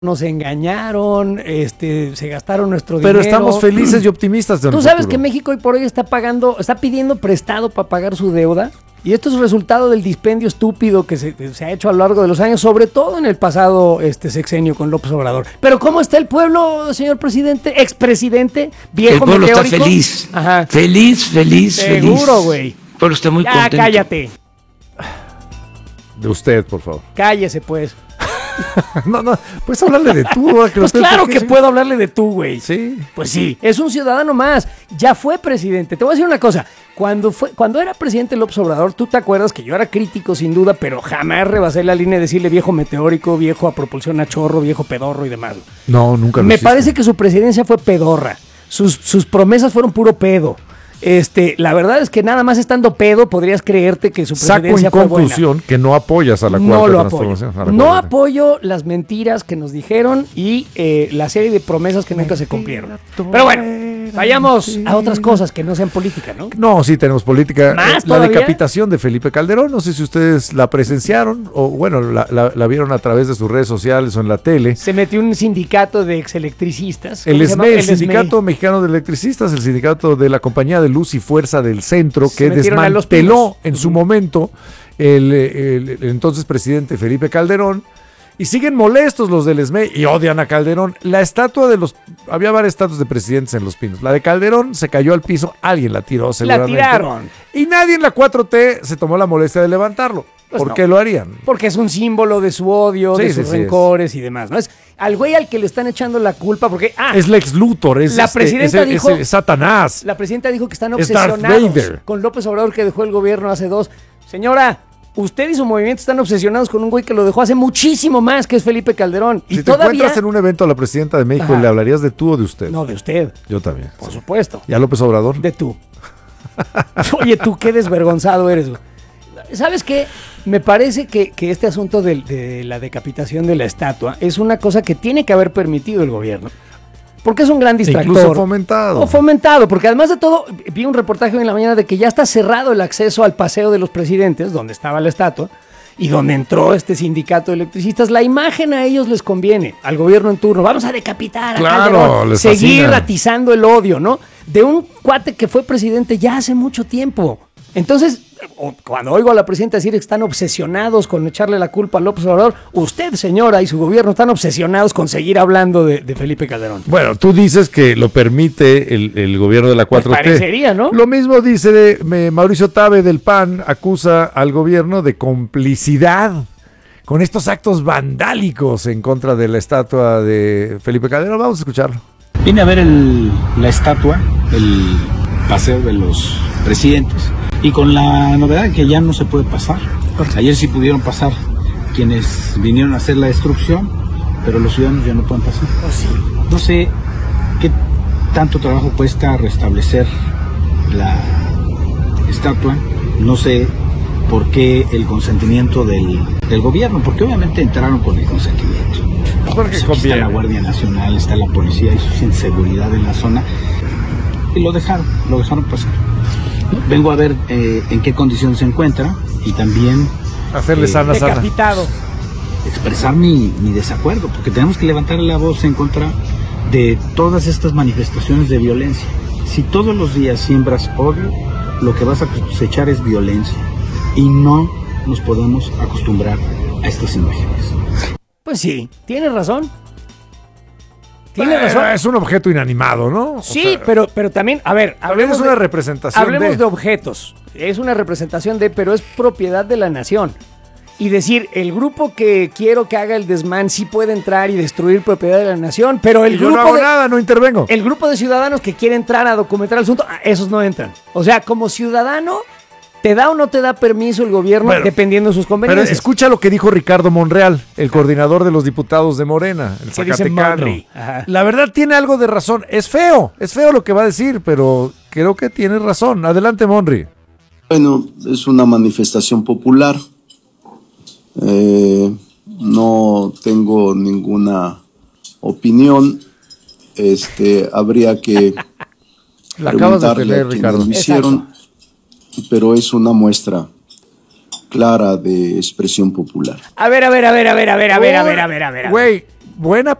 nos engañaron, se gastaron nuestro dinero. Pero estamos felices y optimistas de Tú sabes que México hoy por hoy está pidiendo prestado para pagar su deuda. Y esto es resultado del dispendio estúpido que se ha hecho a lo largo de los años, sobre todo en el pasado sexenio con López Obrador. Pero ¿cómo está el pueblo, señor presidente? Expresidente, viejo meteórico. El pueblo meteórico. está feliz. Ajá. Feliz. Seguro, güey. El pueblo está muy contento. Cállate. De usted, por favor. Cállese, pues. No, puedes hablarle de tú. Pues claro que puedo hablarle de tú, güey. Sí. Pues sí, es un ciudadano más. Ya fue presidente. Te voy a decir una cosa. Cuando era presidente López Obrador, tú te acuerdas que yo era crítico sin duda, pero jamás rebasé la línea de decirle viejo meteórico, viejo a propulsión a chorro, viejo pedorro y demás. No, nunca lo Me hiciste. parece que su presidencia fue pedorra. Sus promesas fueron puro pedo. La verdad es que nada más estando pedo podrías creerte que su presidencia fue buena. Saco en conclusión que no apoyas a la cuarta transformación. No apoyo las mentiras que nos dijeron y la serie de promesas que nunca se cumplieron. Pero bueno, vayamos a otras cosas que no sean política, ¿no? No, sí tenemos política. ¿Más la todavía? decapitación de Felipe Calderón, no sé si ustedes la presenciaron o bueno, la vieron a través de sus redes sociales o en la tele. Se metió un sindicato de exelectricistas. El SME, el SME. Sindicato Mexicano de Electricistas, el sindicato de la Compañía de Luz y Fuerza del Centro, que desmanteló en su momento el entonces presidente Felipe Calderón, y siguen molestos los del SME y odian a Calderón. Había varias estatuas de presidentes en Los Pinos. La de Calderón se cayó al piso, alguien la tiró seguramente. La tiraron. Y nadie en la 4T se tomó la molestia de levantarlo. Pues ¿Por no. qué lo harían? Porque es un símbolo de su odio, de sus rencores y demás, ¿no? Es al güey al que le están echando la culpa porque... es Lex Luthor, es Satanás. La presidenta dijo que están Es Darth obsesionados Vader. con López Obrador, que dejó el gobierno hace 2. Señora, usted y su movimiento están obsesionados con un güey que lo dejó hace muchísimo más, que es Felipe Calderón. Si Y te todavía... encuentras en un evento a la presidenta de México, Ajá. ¿le hablarías de tú o de usted? No, de usted. Yo también. Por supuesto. ¿Y a López Obrador? De tú. Oye, tú qué desvergonzado eres, güey. ¿Sabes qué? Me parece que este asunto de la decapitación de la estatua es una cosa que tiene que haber permitido el gobierno. Porque es un gran distractor. Incluso fomentado. O fomentado, porque además de todo, vi un reportaje hoy en la mañana de que ya está cerrado el acceso al Paseo de los Presidentes, donde estaba la estatua, y donde entró este sindicato de electricistas. La imagen a ellos les conviene, al gobierno en turno. Vamos a decapitar a Calderón, les seguir fascina. atizando el odio, ¿no? De un cuate que fue presidente ya hace mucho tiempo. Entonces, cuando oigo a la presidenta decir que están obsesionados con echarle la culpa a López Obrador, usted, señora, y su gobierno están obsesionados con seguir hablando de Felipe Calderón. Bueno, tú dices que lo permite el gobierno de la 4T. Pues parecería, ¿no? Lo mismo dice Mauricio Tabe del PAN, acusa al gobierno de complicidad con estos actos vandálicos en contra de la estatua de Felipe Calderón. Vamos a escucharlo. Vine a ver la estatua, el paseo de los presidentes, y con la novedad de que ya no se puede pasar. Ayer sí pudieron pasar quienes vinieron a hacer la destrucción, pero los ciudadanos ya no pueden pasar. No sé qué tanto trabajo cuesta restablecer la estatua, no sé por qué el consentimiento del gobierno, porque obviamente entraron con el consentimiento. Porque Aquí está la Guardia Nacional, está la policía y su seguridad en la zona, y lo dejaron pasar. Vengo a ver en qué condición se encuentra y también Hacerle sana. Decapitado. expresar mi desacuerdo, porque tenemos que levantar la voz en contra de todas estas manifestaciones de violencia. Si todos los días siembras odio, lo que vas a cosechar es violencia, y no nos podemos acostumbrar a estas imágenes. Pues sí, tiene razón. Tiene razón. Es un objeto inanimado, ¿no? Sí, pero también, a ver, también es una representación hablemos de objetos. Es una representación pero es propiedad de la nación. Y decir, el grupo que quiero que haga el desmán sí puede entrar y destruir propiedad de la nación, pero el yo grupo no hago nada, no intervengo. el grupo de ciudadanos que quiere entrar a documentar el asunto, esos no entran. O sea, como ciudadano, ¿te da o no te da permiso el gobierno dependiendo de sus Pero conveniencias? escucha lo que dijo Ricardo Monreal, el coordinador de los diputados de Morena, el ¿Qué dice zacatecano. Monri? Ajá. La verdad tiene algo de razón. Es feo lo que va a decir, pero creo que tiene razón. Adelante, Monri. Bueno, es una manifestación popular. No tengo ninguna opinión. Habría que La acabas de preguntarle tener, a quienes Ricardo. lo hicieron, pero es una muestra clara de expresión popular. A ver. Güey, buena